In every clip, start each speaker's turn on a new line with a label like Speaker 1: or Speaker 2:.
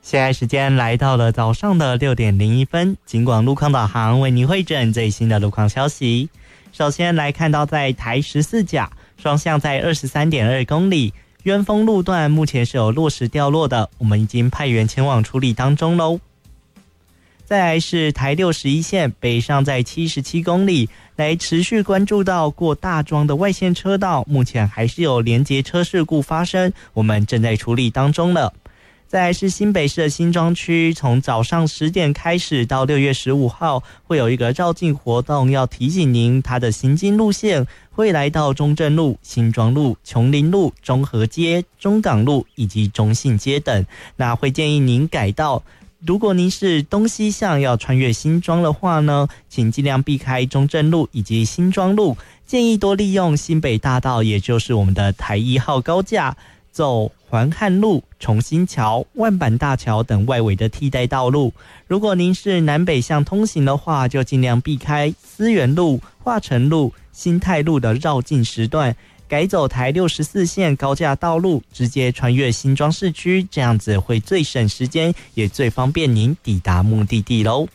Speaker 1: 现在时间来到了早上的6:01，警广路况导航为您汇整最新的路况消息。首先来看到在台14甲双向在23.2公里，渊峰路段目前是有落石掉落的，我们已经派员前往处理当中咯。再来是台61线北上在77公里，来持续关注到过大庄的外线车道，目前还是有连结车事故发生，我们正在处理当中了。再来是新北市的新庄区，从早上10点开始到6月15号会有一个绕境活动，要提醒您它的行经路线会来到中正路、新庄路、琼林路、中和街、中港路以及中信街等，那会建议您改道。如果您是东西向要穿越新庄的话呢，请尽量避开中正路以及新庄路，建议多利用新北大道，也就是我们的台1号高架，走环汉路、重新桥、万板大桥等外围的替代道路。如果您是南北向通行的话，就尽量避开思源路、化成路、新泰路的绕境时段，改走台64线高架道路，直接穿越新庄市区，这样子会最省时间，也最方便您抵达目的地咯。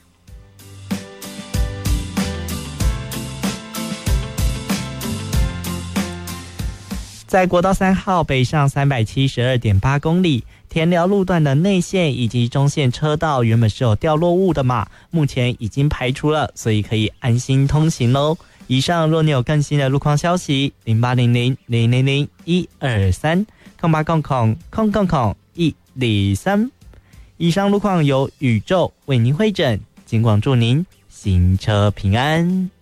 Speaker 1: 在国道3号北上372.8公里，田寮路段的内线以及中线车道原本是有掉落物的嘛，目前已经排除了，所以可以安心通行咯。以上若你有更新的路况消息，0800-000-123 0800-123。以上路况由宇宙为您汇整，警广祝您行车平安。